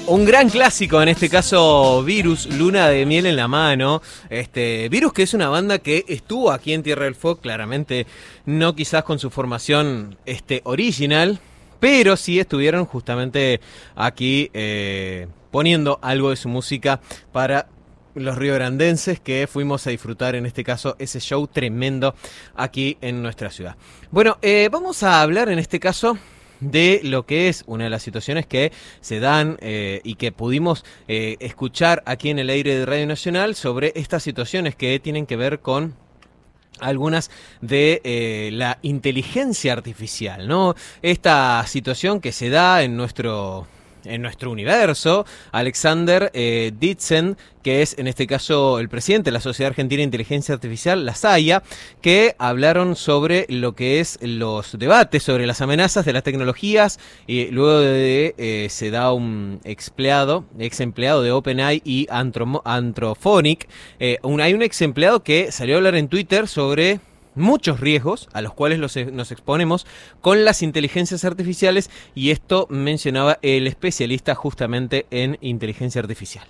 Un gran clásico, en este caso Virus, Luna de miel en la mano. Virus, que es una banda que estuvo aquí en Tierra del Fuego, claramente no quizás con su formación original, pero sí estuvieron justamente aquí poniendo algo de su música para los riograndenses que fuimos a disfrutar, en este caso, ese show tremendo aquí en nuestra ciudad. Bueno, vamos a hablar en este caso de lo que es una de las situaciones que se dan y que pudimos escuchar aquí en el aire de Radio Nacional sobre estas situaciones que tienen que ver con algunas de la inteligencia artificial, ¿no? Esta situación que se da en nuestro universo. Alexander Ditzen, que es en este caso el presidente de la Sociedad Argentina de Inteligencia Artificial, la SAIA, que hablaron sobre lo que es los debates sobre las amenazas de las tecnologías, y luego de se da un ex empleado de OpenAI y Anthrophonic, hay un ex empleado que salió a hablar en Twitter sobre muchos riesgos a los cuales nos exponemos con las inteligencias artificiales, y esto mencionaba el especialista justamente en inteligencia artificial.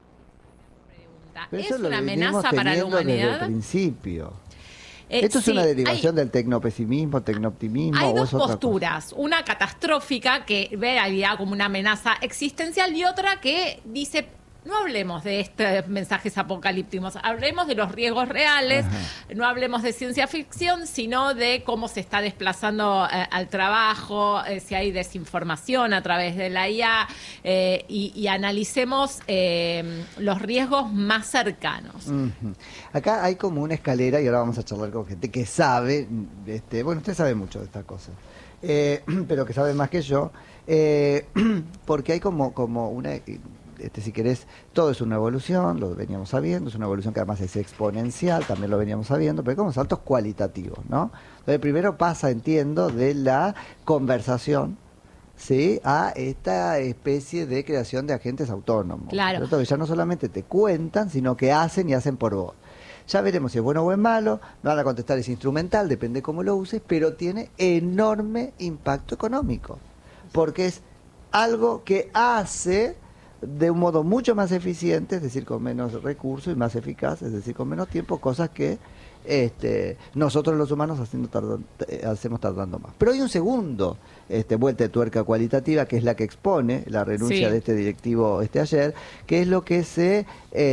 ¿Es una amenaza para la humanidad? Desde el principio. ¿Esto es una derivación del tecnopesimismo, tecnooptimismo? Hay dos posturas, una catastrófica que ve la vida como una amenaza existencial y otra que dice: no hablemos de estos mensajes apocalípticos, hablemos de los riesgos reales. Ajá. No hablemos de ciencia ficción, sino de cómo se está desplazando al trabajo, si hay desinformación a través de la IA, y analicemos los riesgos más cercanos. Uh-huh. Acá hay como una escalera, y ahora vamos a charlar con gente que sabe, bueno, usted sabe mucho de estas cosas, pero que sabe más que yo, porque hay como una... si querés, todo es una evolución, lo veníamos sabiendo, es una evolución que además es exponencial, también lo veníamos sabiendo, pero hay como saltos cualitativos, ¿no? Entonces, primero pasa, entiendo, de la conversación, ¿sí?, a esta especie de creación de agentes autónomos. Claro. ¿Cierto? Que ya no solamente te cuentan, sino que hacen y hacen por vos. Ya veremos si es bueno o es malo, no van a contestar, es instrumental, depende cómo lo uses, pero tiene enorme impacto económico, porque es algo que hace de un modo mucho más eficiente, es decir, con menos recursos, y más eficaz, es decir, con menos tiempo, cosas que nosotros los humanos hacemos tardando más. Pero hay un segundo vuelta de tuerca cualitativa, que es la que expone la renuncia de este directivo ayer, que es lo que se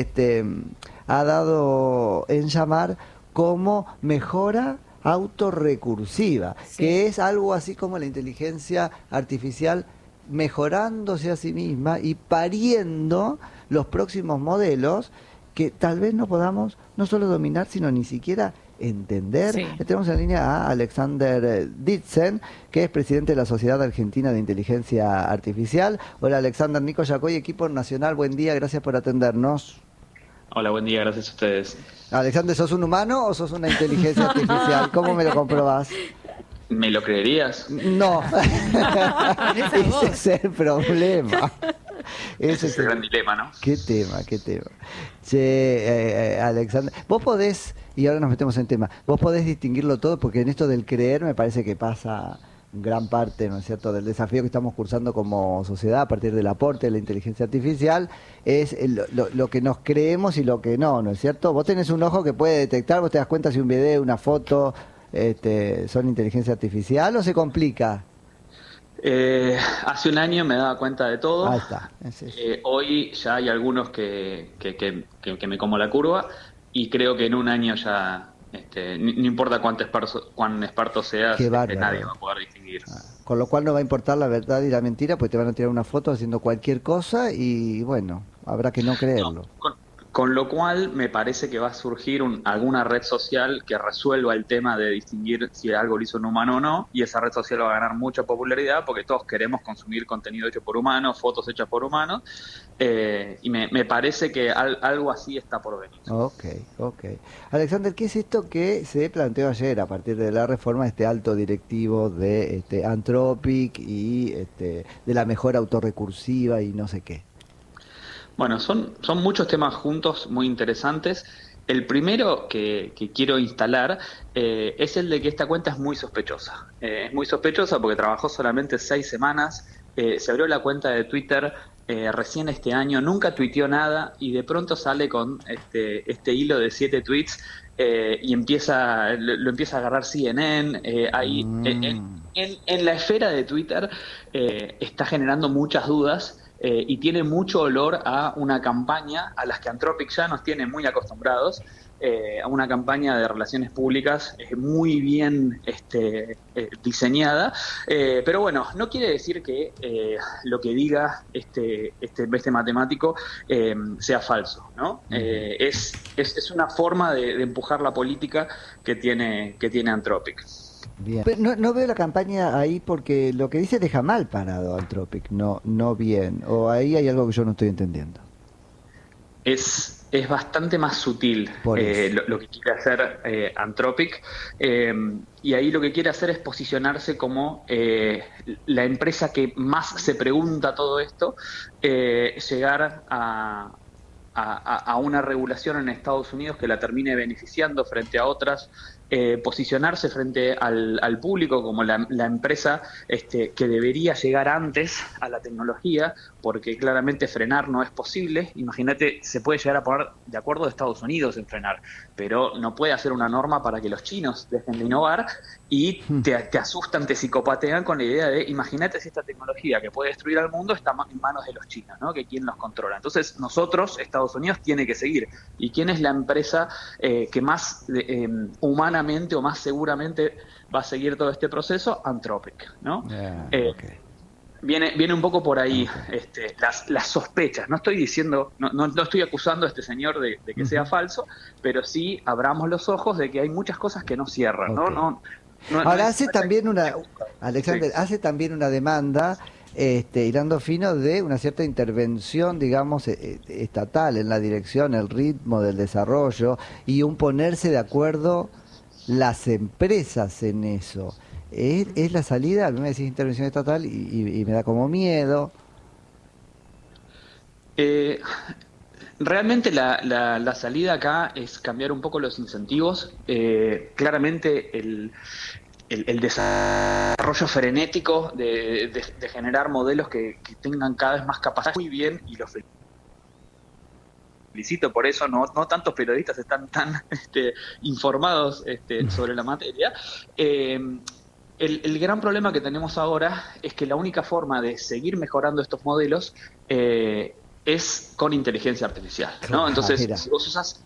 ha dado en llamar como mejora autorrecursiva, que es algo así como la inteligencia artificial mejorándose a sí misma y pariendo los próximos modelos que tal vez no podamos no solo dominar, sino ni siquiera entender. Sí. Tenemos en línea a Alexander Ditzen, que es presidente de la Sociedad Argentina de Inteligencia Artificial. Hola, Alexander. Nico Yacoy, equipo nacional, buen día, gracias por atendernos. Hola, buen día, gracias a ustedes. Alexander, ¿sos un humano o sos una inteligencia artificial? ¿Cómo me lo comprobás? ¿Me lo creerías? No. Ese es el problema. Ese es el gran dilema, ¿no? Qué tema. Che, Alexander, vos podés, y ahora nos metemos en tema, vos podés distinguirlo todo, porque en esto del creer me parece que pasa gran parte, ¿no es cierto?, del desafío que estamos cursando como sociedad a partir del aporte de la inteligencia artificial, es lo que nos creemos y lo que no, ¿no es cierto? Vos tenés un ojo que puede detectar, vos te das cuenta si un video, una foto... ¿son inteligencia artificial o se complica? Hace un año me daba cuenta de todo. Ahí está. Hoy ya hay algunos que me como la curva, y creo que en un año ya no importa cuán experto seas, nadie va a poder distinguir. Con lo cual no va a importar la verdad y la mentira, pues te van a tirar una foto haciendo cualquier cosa y bueno, habrá que no creerlo. Con lo cual me parece que va a surgir alguna red social que resuelva el tema de distinguir si algo lo hizo un humano o no, y esa red social va a ganar mucha popularidad porque todos queremos consumir contenido hecho por humanos, fotos hechas por humanos, y me parece que algo así está por venir. Ok. Alexander, ¿qué es esto que se planteó ayer a partir de la reforma de este alto directivo de Anthropic y de la mejora autorrecursiva y no sé qué? Bueno, son muchos temas juntos muy interesantes. El primero que quiero instalar es el de que esta cuenta es muy sospechosa. Es muy sospechosa porque trabajó solamente 6 semanas. Se abrió la cuenta de Twitter recién este año, nunca tuiteó nada y de pronto sale con este hilo de 7 tweets y lo empieza a agarrar CNN. Ahí, en la esfera de Twitter está generando muchas dudas. Y tiene mucho olor a una campaña a las que Anthropic ya nos tiene muy acostumbrados, a una campaña de relaciones públicas muy bien diseñada, pero bueno, no quiere decir que lo que diga este matemático sea falso, ¿no? Es una forma de empujar la política que tiene Anthropic. Bien. Pero no veo la campaña ahí porque lo que dice deja mal parado Anthropic, no bien. O ahí hay algo que yo no estoy entendiendo. Es bastante más sutil lo que quiere hacer Anthropic, y ahí lo que quiere hacer es posicionarse como la empresa que más se pregunta todo esto, llegar a una regulación en Estados Unidos que la termine beneficiando frente a otras, posicionarse frente al público como la empresa que debería llegar antes a la tecnología, porque claramente frenar no es posible. Imagínate, se puede llegar a poner de acuerdo de Estados Unidos en frenar, pero no puede hacer una norma para que los chinos dejen de innovar, y te asustan, te psicopatean con la idea de, imagínate si esta tecnología que puede destruir al mundo está en manos de los chinos, ¿no? Que quién los controla. Entonces nosotros, Estados Unidos, tiene que seguir. ¿Y quién es la empresa que más humanamente o más seguramente va a seguir todo este proceso? Anthropic, ¿no? Okay. Viene un poco por ahí las sospechas. No estoy diciendo, no estoy acusando a este señor de que sea falso, pero sí abramos los ojos de que hay muchas cosas que no cierran, okay. Ahora hace también Alexander, hace también una demanda, hilando fino, de una cierta intervención, digamos, estatal en la dirección, el ritmo del desarrollo, y un ponerse de acuerdo las empresas en eso. ¿Es la salida? A mí me decís intervención estatal y me da como miedo. Realmente la salida acá es cambiar un poco los incentivos. Claramente el desarrollo frenético de generar modelos que tengan cada vez más capacidad, muy bien, y los felicito por eso. No tantos periodistas están tan informados sobre la materia. El gran problema que tenemos ahora es que la única forma de seguir mejorando estos modelos es con inteligencia artificial, ¿no? Entonces, si vos usas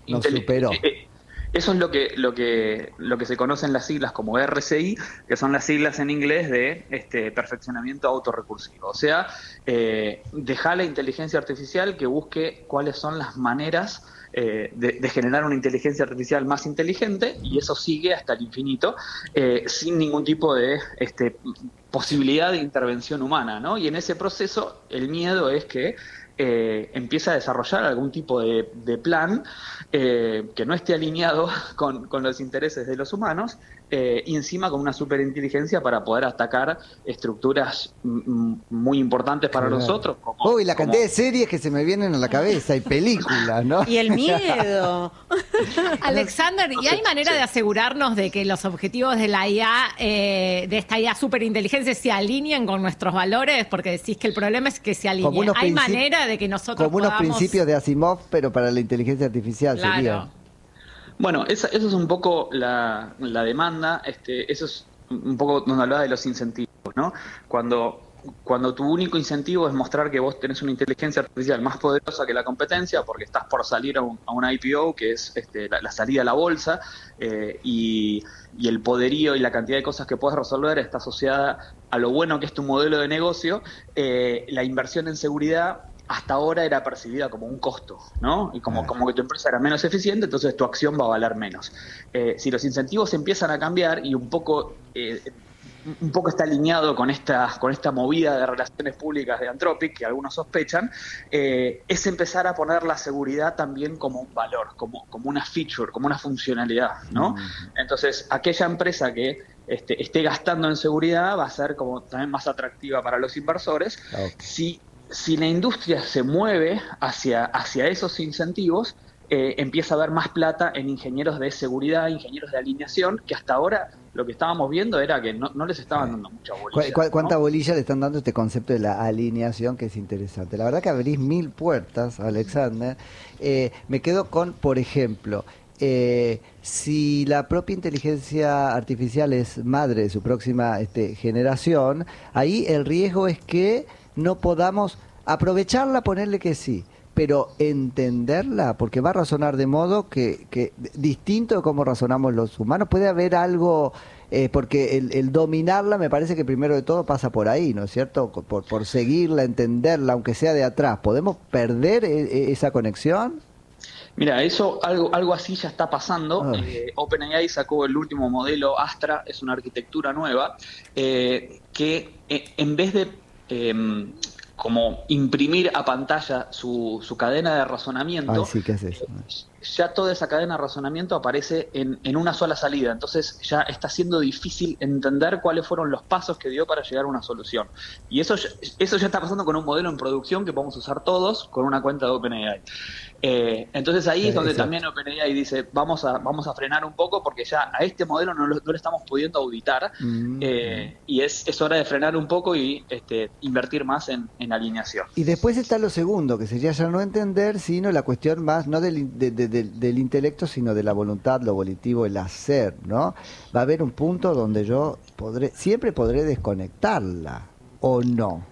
eso es lo que se conocen las siglas como RCI, que son las siglas en inglés de perfeccionamiento autorrecursivo. O sea, dejar la inteligencia artificial que busque cuáles son las maneras de generar una inteligencia artificial más inteligente, y eso sigue hasta el infinito, sin ningún tipo de posibilidad de intervención humana, ¿no? Y en ese proceso el miedo es que empieza a desarrollar algún tipo de plan que no esté alineado con los intereses de los humanos, y encima con una superinteligencia para poder atacar estructuras muy importantes para nosotros. Y la cantidad de series que se me vienen a la cabeza y películas, ¿no? Y el miedo. Alexander, ¿y hay manera de asegurarnos de que los objetivos de la IA, de esta IA superinteligencia, se alineen con nuestros valores? Porque decís que el problema es que se alineen. ¿Hay manera de que nosotros como unos principios de Asimov, pero para la inteligencia artificial? Claro. Sería. Bueno, eso es un poco la demanda, eso es un poco donde hablaba de los incentivos, ¿no? Cuando tu único incentivo es mostrar que vos tenés una inteligencia artificial más poderosa que la competencia, porque estás por salir a una IPO, que es la salida a la bolsa, y el poderío y la cantidad de cosas que puedes resolver está asociada a lo bueno que es tu modelo de negocio, la inversión en seguridad hasta ahora era percibida como un costo, ¿no? Y como que tu empresa era menos eficiente, entonces tu acción va a valer menos. Si los incentivos empiezan a cambiar, y un poco está alineado con esta movida de relaciones públicas de Anthropic, que algunos sospechan, es empezar a poner la seguridad también como un valor, como una feature, como una funcionalidad, ¿no? Entonces, aquella empresa que esté gastando en seguridad va a ser como también más atractiva para los inversores. Okay. Si la industria se mueve hacia esos incentivos, empieza a haber más plata en ingenieros de seguridad, ingenieros de alineación, que hasta ahora lo que estábamos viendo era que no les estaban dando mucha bolilla. ¿Cuánta bolilla le están dando este concepto de la alineación, que es interesante? La verdad que abrís 1000 puertas, Alexander. Me quedo con, por ejemplo, si la propia inteligencia artificial es madre de su próxima generación, ahí el riesgo es que no podamos aprovecharla, ponerle que sí, pero entenderla, porque va a razonar de modo que distinto de cómo razonamos los humanos. Puede haber algo, porque el dominarla me parece que primero de todo pasa por ahí, ¿no es cierto? Por seguirla, entenderla, aunque sea de atrás. ¿Podemos perder esa conexión? Mira, algo así ya está pasando. OpenAI sacó el último modelo Astra, es una arquitectura nueva, que en vez de como imprimir a pantalla su cadena de razonamiento, sí, ¿qué es eso? Ya toda esa cadena de razonamiento aparece en una sola salida. Entonces ya está siendo difícil entender cuáles fueron los pasos que dio para llegar a una solución. Y eso ya está pasando con un modelo en producción que podemos usar todos con una cuenta de OpenAI. Entonces ahí es donde también OpenAI dice, vamos a frenar un poco, porque ya a este modelo no lo estamos pudiendo auditar, y es hora de frenar un poco y invertir más en alineación. Y después está lo segundo, que sería ya no entender, sino la cuestión más, no del intelecto, sino de la voluntad, lo volitivo, el hacer, ¿no? Va a haber un punto donde yo siempre podré desconectarla, ¿o no?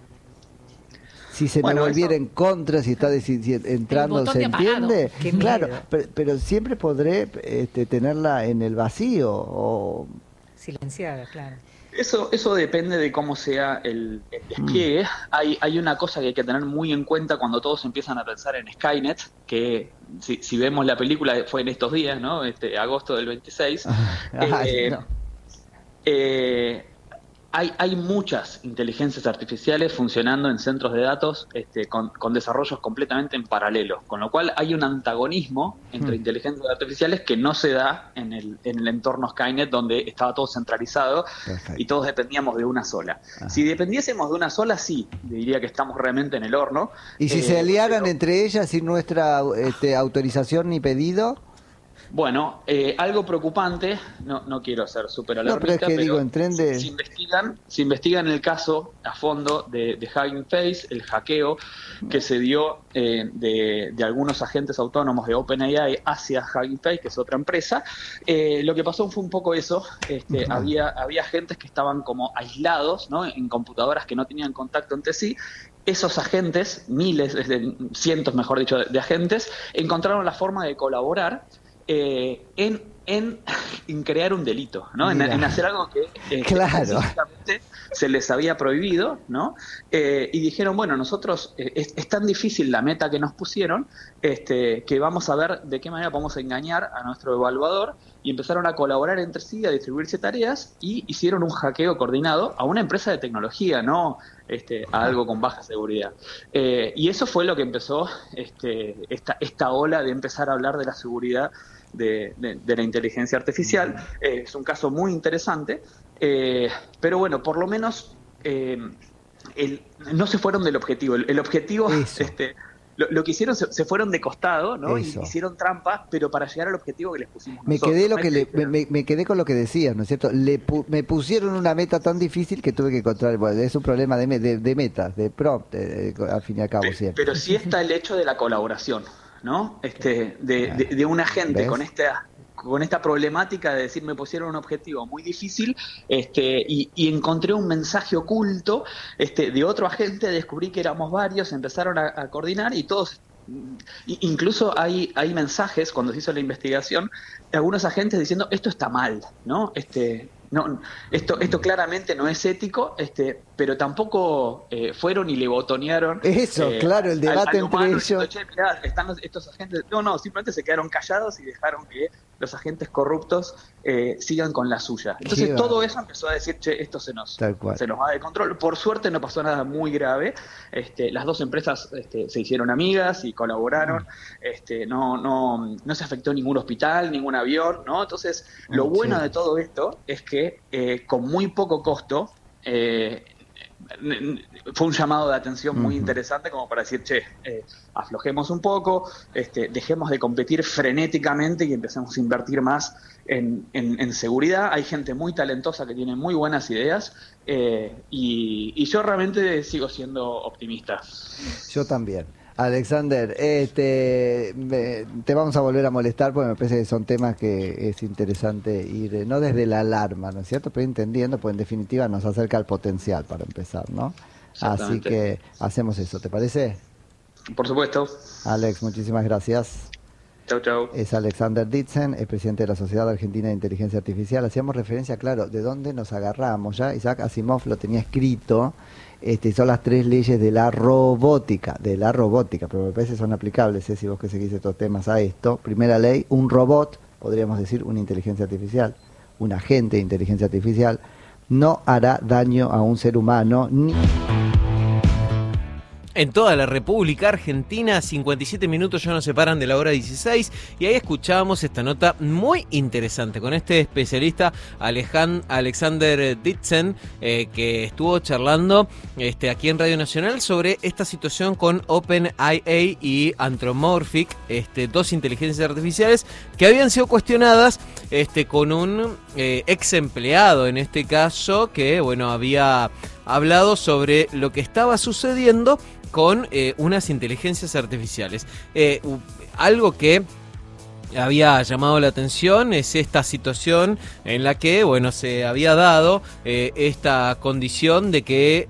Si se me volviera en contra, si está entrando, ¿se entiende? Claro, pero siempre podré tenerla en el vacío o silenciada, claro. Eso depende de cómo sea el despliegue. Hay una cosa que hay que tener muy en cuenta cuando todos empiezan a pensar en Skynet, que si vemos la película fue en estos días, ¿no? Agosto del 26. Hay muchas inteligencias artificiales funcionando en centros de datos con desarrollos completamente en paralelo, con lo cual hay un antagonismo entre inteligencias artificiales que no se da en el entorno Skynet, donde estaba todo centralizado. Perfecto. Y todos dependíamos de una sola. Ajá. Si dependiésemos de una sola, sí, diría que estamos realmente en el horno. ¿Y si se aliaran entre ellas sin nuestra autorización ni pedido? Bueno, algo preocupante, no quiero ser súper alarmista, pero si investigan el caso a fondo de Hugging Face, el hackeo que se dio de algunos agentes autónomos de OpenAI hacia Hugging Face, que es otra empresa, lo que pasó fue un poco eso. Había agentes que estaban como aislados, ¿no?, en computadoras que no tenían contacto entre sí. Esos agentes, cientos mejor dicho, de agentes, encontraron la forma de colaborar en crear un delito, ¿no? En hacer algo que claro, se les había prohibido, ¿no? Y dijeron, bueno, nosotros es tan difícil la meta que nos pusieron, que vamos a ver de qué manera podemos engañar a nuestro evaluador, y empezaron a colaborar entre sí, a distribuirse tareas, y hicieron un hackeo coordinado a una empresa de tecnología, no a algo con baja seguridad. Y eso fue lo que empezó esta ola de empezar a hablar de la seguridad de la inteligencia artificial. Es un caso muy interesante, pero bueno, por lo menos no se fueron del objetivo. El objetivo, lo que hicieron, se fueron de costado, ¿no? Y hicieron trampas, pero para llegar al objetivo que les pusimos nosotros. Me quedé con lo que decías, ¿no es cierto? Me pusieron una meta tan difícil que tuve que encontrar. Bueno, es un problema de metas, de prompt, al fin y al cabo, siempre. Pero sí está el hecho de la colaboración, ¿no? De una gente con esta problemática de decir, me pusieron un objetivo muy difícil, y encontré un mensaje oculto de otro agente, descubrí que éramos varios, empezaron a coordinar, y todos, incluso hay mensajes cuando se hizo la investigación, algunos agentes diciendo, esto está mal, ¿no? No, esto claramente no es ético, pero tampoco fueron y le botonearon. Claro, el debate entre ellos. Diciendo, che, mirá, están estos agentes. No, simplemente se quedaron callados y dejaron que los agentes corruptos sigan con la suya. Entonces todo eso empezó a decir, che, esto se nos va de control. Por suerte no pasó nada muy grave. Las dos empresas se hicieron amigas y colaboraron. No se afectó ningún hospital, ningún avión, ¿no? Entonces, lo bueno de todo esto es que con muy poco costo fue un llamado de atención muy interesante como para decir, aflojemos un poco, dejemos de competir frenéticamente y empecemos a invertir más en seguridad. Hay gente muy talentosa que tiene muy buenas ideas, y yo realmente sigo siendo optimista. Yo también. Alexander, te vamos a volver a molestar porque me parece que son temas que es interesante ir, no desde la alarma, ¿no es cierto? Pero entendiendo, pues en definitiva nos acerca al potencial para empezar, ¿no? Así que hacemos eso, ¿te parece? Por supuesto. Alex, muchísimas gracias. Chau, chau. Es Alexander Ditzen, es presidente de la Sociedad Argentina de Inteligencia Artificial. Hacíamos referencia, claro, de dónde nos agarramos. Ya Isaac Asimov lo tenía escrito. Son las 3 leyes de la robótica, pero me parece que son aplicables, si vos que seguís estos temas a esto. Primera ley, un robot, podríamos decir una inteligencia artificial, un agente de inteligencia artificial, no hará daño a un ser humano ni... En toda la República Argentina, 57 minutos ya nos separan de la hora 16, y ahí escuchábamos esta nota muy interesante con este especialista Alexander Ditzen, que estuvo charlando aquí en Radio Nacional sobre esta situación con OpenAI y Anthropomorphic, 2 inteligencias artificiales que habían sido cuestionadas con un ex empleado, en este caso, que había hablado sobre lo que estaba sucediendo con unas inteligencias artificiales. Algo que había llamado la atención es esta situación en la que se había dado esta condición de que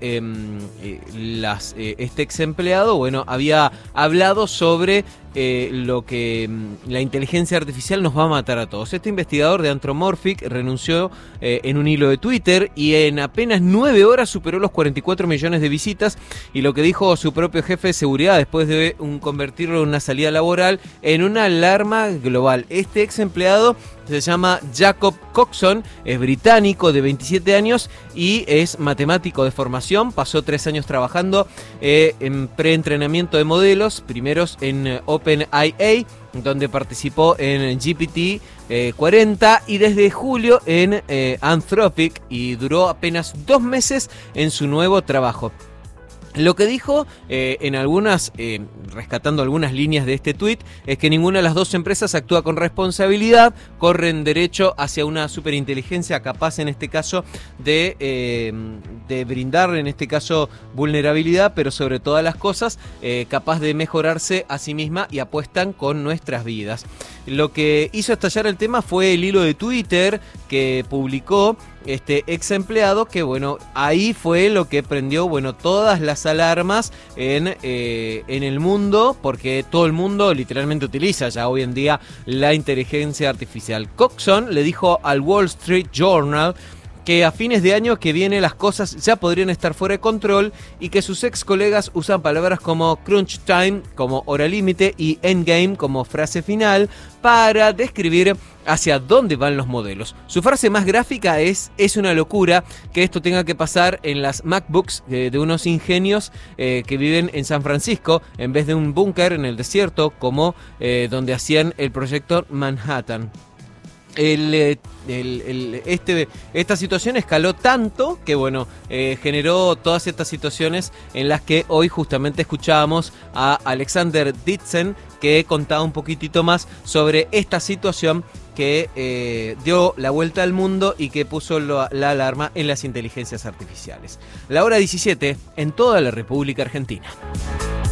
este ex empleado había hablado sobre lo que la inteligencia artificial nos va a matar a todos. Este investigador de Anthropomorphic renunció en un hilo de Twitter y en apenas 9 horas superó los 44 millones de visitas, y lo que dijo su propio jefe de seguridad después de convertirlo en una salida laboral en una alarma global. Este ex empleado se llama Jacob Coxon, es británico de 27 años y es matemático de formación. Pasó 3 años trabajando en preentrenamiento de modelos, primeros en OpenAI, donde participó en GPT-40 y desde julio en Anthropic, y duró apenas 2 meses en su nuevo trabajo. Lo que dijo en algunas, rescatando algunas líneas de este tuit, es que ninguna de las 2 empresas actúa con responsabilidad, corren derecho hacia una superinteligencia capaz, en este caso, de brindar, en este caso, vulnerabilidad, pero sobre todas las cosas, capaz de mejorarse a sí misma, y apuestan con nuestras vidas. Lo que hizo estallar el tema fue el hilo de Twitter que publicó este ex empleado, que ahí fue lo que prendió todas las alarmas en el mundo, porque todo el mundo literalmente utiliza ya hoy en día la inteligencia artificial. Coxon le dijo al Wall Street Journal que a fines de año que viene las cosas ya podrían estar fuera de control, y que sus ex colegas usan palabras como crunch time, como hora límite, y endgame como frase final para describir hacia dónde van los modelos. Su frase más gráfica es una locura que esto tenga que pasar en las MacBooks de unos ingenios que viven en San Francisco, en vez de un búnker en el desierto como donde hacían el proyecto Manhattan. Esta situación escaló tanto que generó todas estas situaciones en las que hoy justamente escuchábamos a Alexander Ditzen, que contaba un poquitito más sobre esta situación que dio la vuelta al mundo y que puso la alarma en las inteligencias artificiales. La hora 17 en toda la República Argentina.